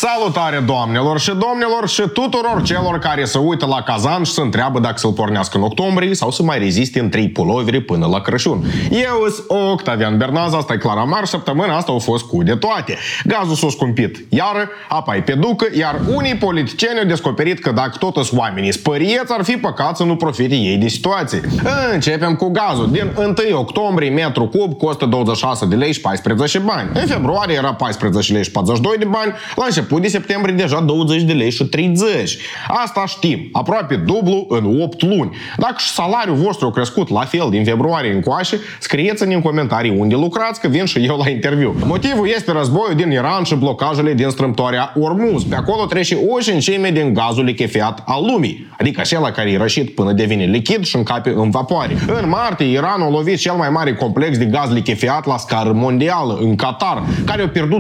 Salutare doamnelor și domnilor și tuturor celor care se uită la Kazan și se întreabă dacă să-l pornească în octombrie sau să mai reziste în 3 puloveri până la Crăciun. Eu sunt Octavian Bernaz, asta e Clara Mar, săptămâna asta au fost cu de toate. Gazul s-a scumpit iară, apa e pe ducă, iar unii politicieni au descoperit că dacă tot sunt oamenii spărieți, ar fi păcat să nu profite ei de situație. Începem cu gazul. Din 1 octombrie, metru cub costă 26 de lei și 14 bani. În februarie era 14 lei și 42 de bani, la început de septembrie deja 20 de lei și 30. Asta știm, aproape dublu în 8 luni. Dacă și salariul vostru a crescut la fel din februarie încoace, scrieți-ne în comentarii unde lucrați, că vin și eu la interviu. Motivul este războiul din Iran și blocajele din strâmtoarea Ormuz. Pe acolo trece o cincime din gazul lichefiat al lumii, adică acela care e rășit până devine lichid și încape în vapoare. În martie, Iranul a lovit cel mai mare complex de gaz lichefiat la scară mondială, în Qatar, care a pierdut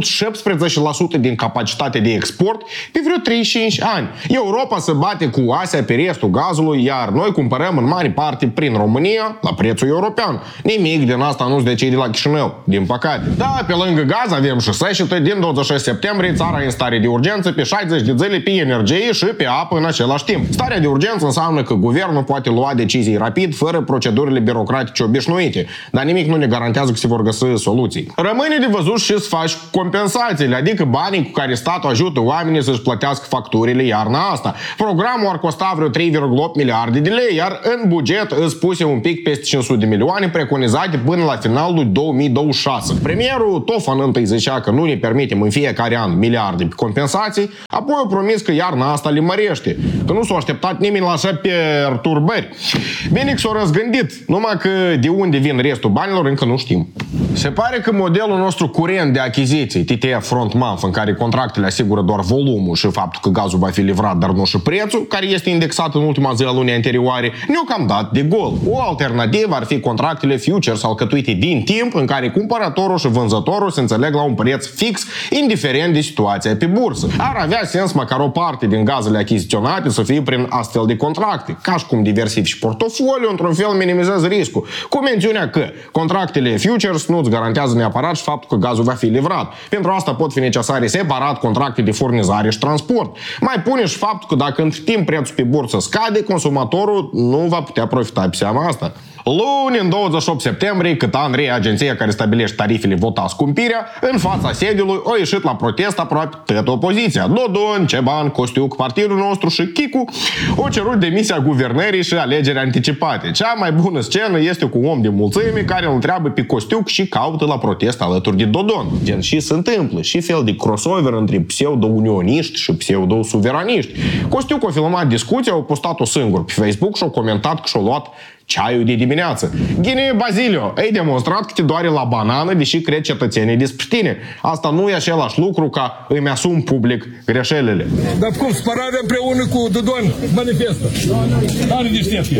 17% din capacitatea de export pe vreo 35 ani. Europa se bate cu Asia pe restul gazului, iar noi cumpărăm în mare parte prin România la prețul european. Nimic din asta nu se decide la Chișinău, din păcate. Da, pe lângă gaz avem și secetă. Din 26 septembrie țara e în stare de urgență pe 60 de zile pe energie și pe apă în același timp. Starea de urgență înseamnă că guvernul poate lua decizii rapid, fără procedurile birocratice obișnuite, dar nimic nu ne garantează că se vor găsi soluții. Rămâne de văzut și să faci compensațiile, adică banii cu care statul ajută oamenii să-și plătească facturile iarna asta. Programul ar costa vreo 3,8 miliarde de lei, iar în buget îți puse un pic peste 500 de milioane preconizate până la finalul lui 2026. Premierul Tofan întâi zicea că nu ne permitem în fiecare an miliarde pe compensații, apoi a promis că iarna asta le mărește, că nu s-a așteptat nimeni la așa perturbări. Bine că s-a răzgândit, numai că de unde vin restul banilor încă nu știm. Se pare că modelul nostru curent de achiziții, TTF Front Month, în care contractele asigură doar volumul și faptul că gazul va fi livrat, dar nu și prețul, care este indexat în ultima zi a lunii anterioare, ne-au cam dat de gol. O alternativă ar fi contractele futures alcătuite din timp, în care cumpărătorul și vânzătorul se înțeleg la un preț fix, indiferent de situația pe bursă. Ar avea sens măcar o parte din gazele achiziționate să fie prin astfel de contracte, ca și cum diversifici portofoliu, într-un fel minimizezi riscul, cu mențiunea că contractele futures nu îți garantează neapărat și faptul că gazul va fi livrat. Pentru asta pot fi necesare separat contracte de furnizare și transport. Mai pune și faptul că dacă între timp prețul pe bursă scade, consumatorul nu va putea profita pe seama asta. Luni, în 28 septembrie, cât Andrei, agenția care stabilește tarifele, vota scumpirea, în fața sediului a ieșit la protest aproape toată opoziția. Dodon, Ceban, Costiuc, partidul nostru și Chicu au cerut demisia guvernării și alegeri anticipate. Cea mai bună scenă este cu un om de mulțime care îl întreabă pe Costiuc și caută la protest alături de Dodon. Gen, și se întâmplă și fel de crossover între pseudo-unioniști și pseudo-suveraniști. Costiuc a filmat discuția, a postat-o singur pe Facebook și a comentat că și-a luat ceaiul de dimineață. Ghine, Bazilio, ai demonstrat că te doare la banană, deși cred cetățenii despre tine. Asta nu e același lucru ca îmi asum public greșelile. Dar cum, spărarea împreună cu Dodon manifestă? Are deștepție.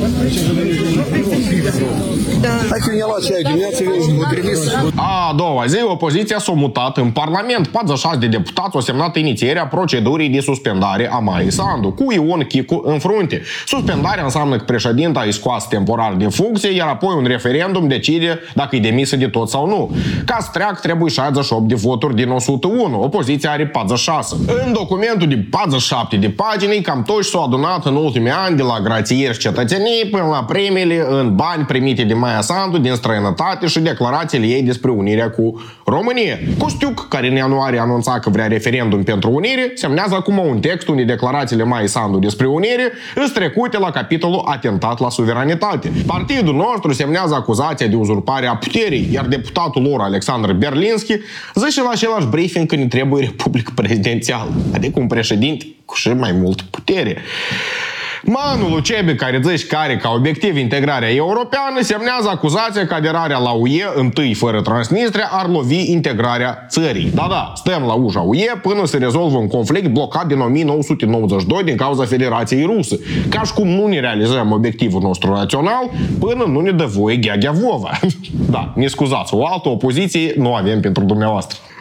Hai că ne-a luat ceaiul dimineață. A doua zi, opoziția s-a mutat în Parlament. 46 de deputați au semnat inițierea procedurii de suspendare a Maii Sandu, cu Ion Chicu în frunte. Suspendarea înseamnă că președinta e scoasă temporar din funcție, iar apoi un referendum decide dacă e demisă de tot sau nu. Ca să treacă, trebuie 68 de voturi din 101. Opoziția are 46. În documentul de 47 de pagini, cam toți s-au adunat în ultimii ani, de la grațieri și cetățenii până la premiile în bani primite de Maia Sandu din străinătate și declarațiile ei despre unirea cu România. Costiuc, care în ianuarie anunța că vrea referendum pentru unire, semnează acum un text unde declarațiile Maia Sandu despre unire îs trecute la capitolul atentat la suveranitate. Partidul nostru semnează acuzația de uzurpare a puterii, iar deputatul lor, Alexandru Berlinski, zice la același briefing că ne trebuie republică prezidențială, adică un președinte cu și mai mult putere. Manul Lucebe, care zice că are ca obiectiv integrarea europeană, semnează acuzația că aderarea la UE, întâi fără Transnistria, ar lovi integrarea țării. Da, stăm la ușa UE până se rezolvă un conflict blocat din 1992 din cauza Federației Rusă. Ca și cum nu ne realizăm obiectivul nostru național până nu ne dă voie Gheaghea Vova. Da, ne scuzați, o altă opoziție nu avem pentru dumneavoastră.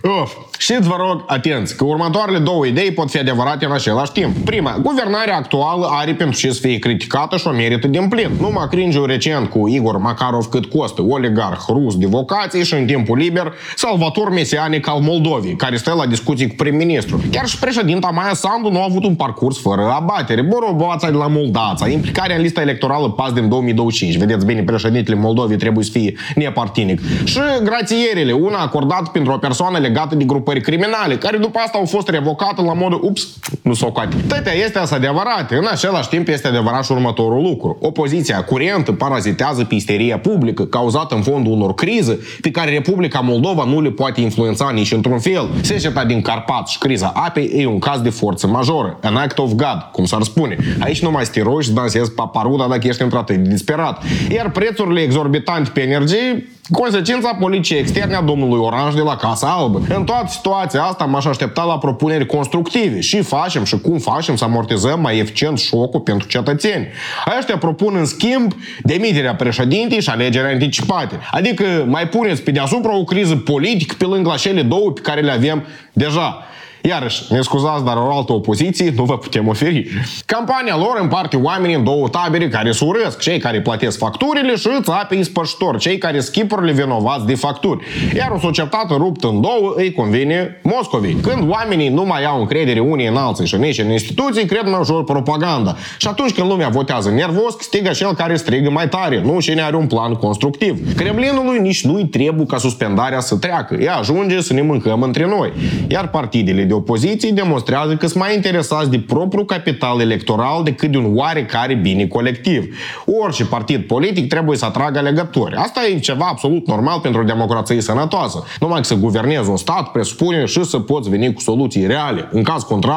Știți, vă rog, atenți, că următoarele două idei pot fi adevărate în același timp. Prima, guvernarea actuală are pentru ce să fie criticată și o merită din plin. Numai cringe-ul recent cu Igor Makarov cât costă, oligarh rus de vocație și în timpul liber, salvator mesianic al Moldovei, care stă la discuții cu prim-ministru. Chiar și președinta Maia Sandu nu a avut un parcurs fără abatere. Boroboața de la Moldața, implicarea în lista electorală PAS din 2025. Vedeți bine, președintele Moldovei trebuie să fie nepartinic. Și grațierile, una acordată pentru o persoană legată de grupări criminale, care după asta au fost revocate la modul ups, nu s-o coate. Toate astea sunt adevărate. În același timp este adevărat și următorul lucru. Opoziția curentă parazitează pe isteria publică, cauzată în fondul unor crize pe care Republica Moldova nu le poate influența nici într-un fel. Seceta din Carpați și criza apei e un caz de forță majoră. An act of God, cum s-ar spune. Aici nu mai să te rogi să dansezi paparuda dacă ești într-atât de disperat. Iar prețurile exorbitante pe energie, consecința politicii externe a domnului Oranj de la Casa Albă. În toată situația asta m-aș aștepta la propuneri constructive și facem și cum facem să amortizăm mai eficient șocul pentru cetățeni. Aceștia propun în schimb demiterea președintei și alegeri anticipate. Adică mai puneți pe deasupra o criză politică pe lângă la cele două pe care le avem deja. Iarăși, ne scuzați, dar o altă opoziție nu vă putem oferi. Campania lor împarte oamenii în două tabere care se urăsc, cei care plătesc facturile și țapii spăștori, cei care schipurile vinovați de facturi. Iar o societate ruptă în două îi convine Moscovei. Când oamenii nu mai au încredere unii în alții și nici în instituții, cred mai ușor propaganda. Și atunci când lumea votează nervos, stigă cel care strigă mai tare, nu cine are un plan constructiv. Kremlinului nici nu-i trebuie ca suspendarea să treacă. Ea ajunge să ne mâncăm între noi. Iar partidele de opoziție demonstrează că sunt mai interesați de propriul capital electoral decât de un oarecare bine colectiv. Orice partid politic trebuie să atragă alegători. Asta e ceva absolut normal pentru o democrație sănătoasă. Numai că să guvernezi un stat presupune și să poți veni cu soluții reale. În caz contrar,